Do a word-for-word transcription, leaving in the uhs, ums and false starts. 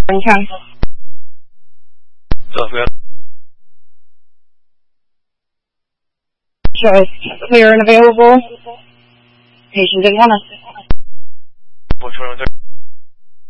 ten. So if we have Just clear and available. Patient didn't want us.